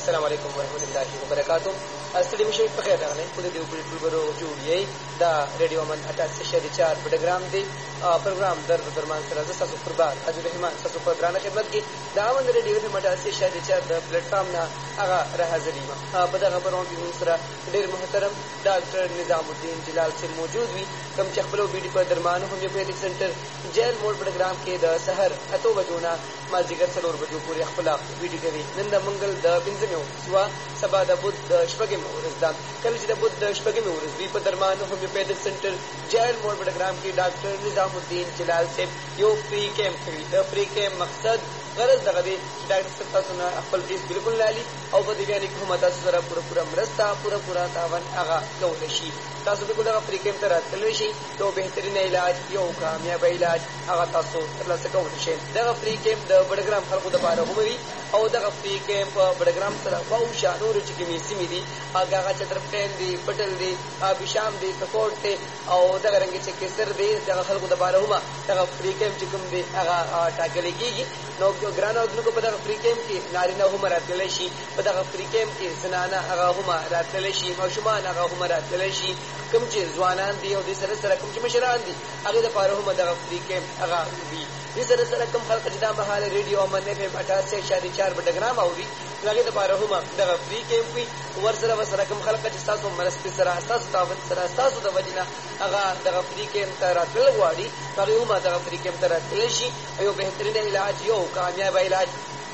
السلام علیکم ورحمۃ اللہ وبرکاتہ. ستړي مشئ په خیر راغلی. خو د دې وګړي ټولبرو جوړ یې دا ریډیو امن 88.4 پروګرام دی. پروګرام درد درمان سره زه ستاسو قربان حاجي رحمان ستاسو په درانه خدمت کې د امن ریډیو د 88.4 د پلیټفارم نه هغه راحاضر یم. په دغه پروګرام کې موږ سره ډېر محترم ډاکټر نظام الدین جلال صاحب موجود وي، کوم چې خپل بیډي په درمان هومیوپیتھک سنټر جیل موډ پروګرام کې د سحر 8 بجو نه مازدیګر 4 بجو پورې خپل بیډي کوي. نن د منګل د 15 سوا سبا د بود د شپږم ورځ ده. کله چې د بود د شپږم ورځ وي په درمان هومیوپیتھک سنټر جیل موډ پروګرام کې ډاکټر نظام الدین جلال صاحب یو فری کیمپ کوي. د فری کیمپ مقصد غرض دغه دی چې ډاکټر صاحب تاسو نه خپل فیس بالکل لالي او په دې باندې کوم تاسو سره پوره مرسته پوره تعاون هغه کولی شي. تاسو بالکل دغه فری کیمپ ته راتللی شئ. یو بهترین علاج، یو کامیاب علاج هغه تاسو ترلاسه کولی شئ. دغه فری کیمپ د بډګرام خلکو دپاره هم وي او دغه فری کیمپ بډګرام سره خواوشا نورو چې کومې سیمې دي هغه چترپټین دي، پټل دي، آبشام دي، ککوټ دی او دغه رنګې چې کیسر دی، دغه خلکو دپاره هم دغه فری کیمپ چې کوم دی هغه ټاکلی کېږي. نو ګرانو اودونکو په دغه فری کیمپ کې نارینه هم راتللی شي، په دغه فری کیمپ کې زنانه هغه هم راتللی شي، ماشومان هغه هم راتللی شي. کوم چې ځوانان دي او دې سره کوم چې مشران دي هغې دپاره هم دغه فری کیمپ هغه وي. دې سره کوم خلک چې دا مهال ریډیو امن FM 88.4 بډګرام اوري نو هغې دپاره هم دغه فری کیمپ وي. ورسره کوم خلک چې ستاسو مرستې سره ستاسو تعاون سره ستاسو د وجې نه هغه دغه فری کیمپ ته راتلل غواړي نو هغې هم دغه فری کیمپ ته راتللی شي. یو بهترین علاج، یو کامیاب علاج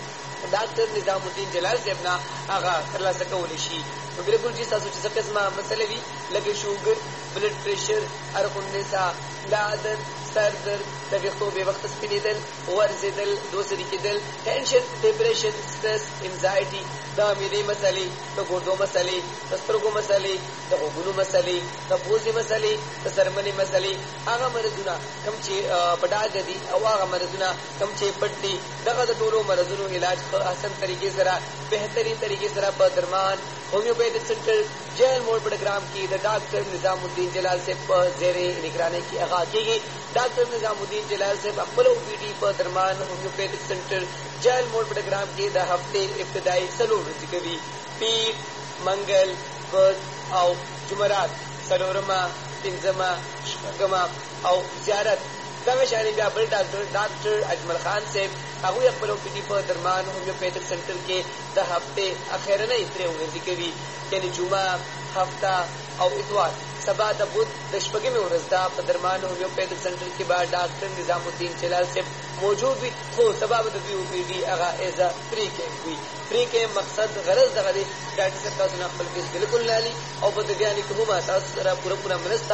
ډاکټر نظام الدین جلال صاحب نه هغه ترلاسه کولی شي. نو بلکل چې ستاسو چې څه قسمه مسله وي لکه شوګر، بلډ پریشر، عرق النساء، لعدن، سر درد، د ویښتو بې وخته سپینېدل، ورزېدل، دوسري کېدل، ټینشن، ډپریشن، سټرس، انزایټي، د معدې مسلې، د ګردو مسلې، د سترګو مسلې، د غوږونو مسلې، د پوزې مسلې، د څرمنې مسلې، هغه مرضونه کوم چې په ډاګه دي او هغه مرضونه کوم چې پټ دي، دغه د ټولو مرضونو علاج په احسن طریقې سره بهترین طریقې سره په درمان هومیوپیتھک سنټر جیل موډ پروګرام کې د ډاکټر نظام الدین جلال صاحب په زیر نگرانی کې هغه کېږي. ډاکټر نظام الدین جلال صاحب خپل OPD په درمان هومیوپیتھک سنټر جیل موډ پروګرام کې د هفتې ابتدایي 4 ورځې کوي. پیر، منګل، بد او جمعرات، څلورمه، پنځمه، شپږمه او زیارت. دغه شانې بیا بل ډاکټر اجمل خان صاحب هغوی خپل OPD په درمان هومیوپیتھک سنټر کې د هفتې اخرنۍ 3 ورځې کوي، یعنې جمعه، هفته او اتوار. سبا د بود د شپږمې ورځ ده. په درمان هومیوپیتھک سنټر کې به ډاکټر نظام الدین جلال صاحب موجود وي، خو سبا به د دوی OPD هغه ایز ا فری کیمپ وي. فری کیمپ مقصد غرض دغه دی ډاکټر صاحب تاسو نه خپل فیس بالکل لالي او په دې باندې کې هم تاسو سره پوره مرسته